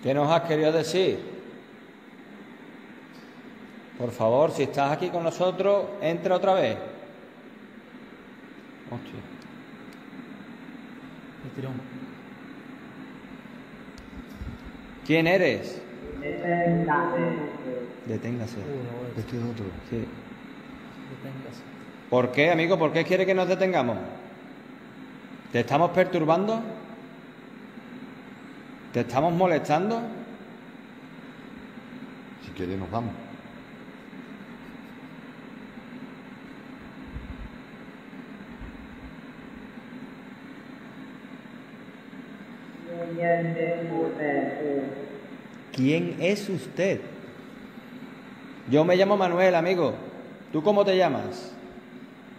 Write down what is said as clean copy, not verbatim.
¿Qué nos has querido decir? Por favor, si estás aquí con nosotros, entra otra vez. Hostia. El tirón. ¿Quién eres? Deténgase. Este es otro. Sí. Deténgase. ¿Por qué, amigo? ¿Por qué quiere que nos detengamos? ¿Te estamos perturbando? ¿Te estamos molestando? Si quiere nos vamos. ¿Quién es usted? Yo me llamo Manuel, amigo. ¿Tú cómo te llamas?